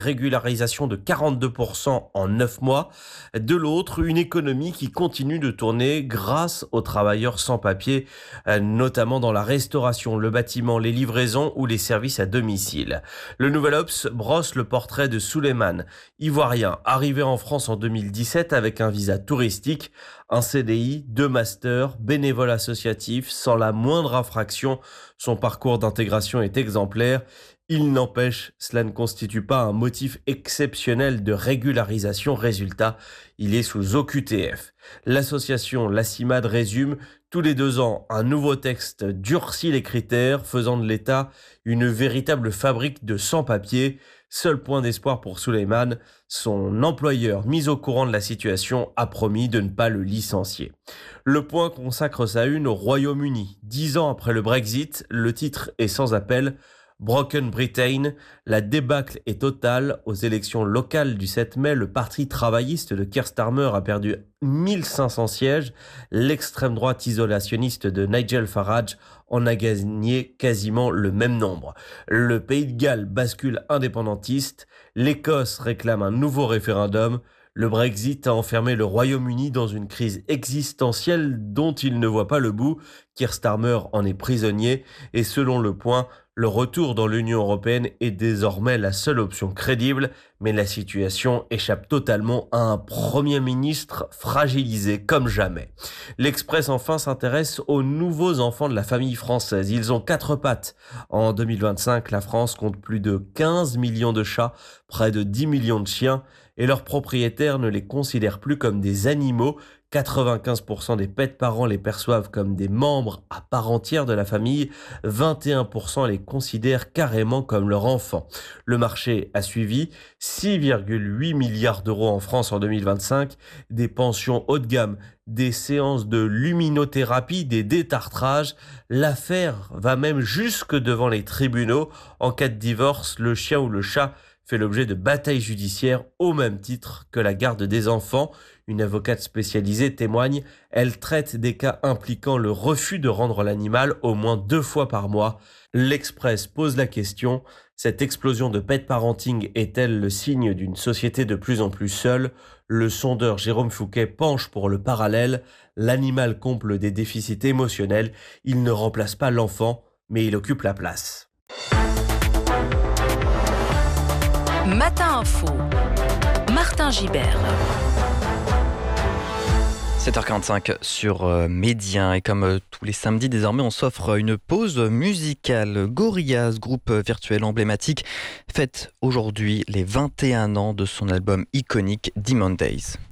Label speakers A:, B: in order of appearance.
A: régularisation de 42% en 9 mois. De l'autre, une économie qui continue de tourner grâce aux travailleurs sans papier, notamment dans la restauration, le bâtiment, les livraisons ou les services à domicile. Le Nouvel Obs brosse le portrait de Souleymane, ivoirien, arrivé en France en 2017 avec un visa touristique, un CDI, 2 masters, bénévole associatif, sans la moindre infraction. Son parcours d'intégration est exemplaire. Il n'empêche, cela ne constitue pas un motif exceptionnel de régularisation. Résultat, il est sous OQTF. L'association La CIMAD résume: tous les 2 ans, un nouveau texte durcit les critères, faisant de l'État une véritable fabrique de sans-papiers. Seul point d'espoir pour Souleymane, son employeur, mis au courant de la situation, a promis de ne pas le licencier. Le Point consacre sa une au Royaume-Uni. 10 ans après le Brexit, le titre est sans appel. Broken Britain, la débâcle est totale. Aux élections locales du 7 mai, le parti travailliste de Keir Starmer a perdu 1500 sièges. L'extrême droite isolationniste de Nigel Farage en a gagné quasiment le même nombre. Le Pays de Galles bascule indépendantiste. L'Écosse réclame un nouveau référendum. Le Brexit a enfermé le Royaume-Uni dans une crise existentielle dont il ne voit pas le bout. Keir Starmer en est prisonnier et selon Le Point, le retour dans l'Union européenne est désormais la seule option crédible, mais la situation échappe totalement à un Premier ministre fragilisé comme jamais. L'Express enfin s'intéresse aux nouveaux enfants de la famille française. Ils ont 4 pattes. En 2025, la France compte plus de 15 millions de chats, près de 10 millions de chiens, et leurs propriétaires ne les considèrent plus comme des animaux. 95% des pets parents les perçoivent comme des membres à part entière de la famille. 21% les considèrent carrément comme leur enfant. Le marché a suivi 6,8 milliards d'euros en France en 2025. Des pensions haut de gamme, des séances de luminothérapie, des détartrages. L'affaire va même jusque devant les tribunaux. En cas de divorce, le chien ou le chat fait l'objet de batailles judiciaires au même titre que la garde des enfants. Une avocate spécialisée témoigne, elle traite des cas impliquant le refus de rendre l'animal au moins 2 fois par mois. L'Express pose la question: cette explosion de pet parenting est-elle le signe d'une société de plus en plus seule? Le sondeur Jérôme Fouquet penche pour le parallèle. L'animal comble des déficits émotionnels. Il ne remplace pas l'enfant, mais il occupe la place.
B: Matin Info, Martin Gibert.
C: 7h45 sur Média et comme tous les samedis désormais on s'offre une pause musicale. Gorillaz, groupe virtuel emblématique, fête aujourd'hui les 21 ans de son album iconique Demon Days.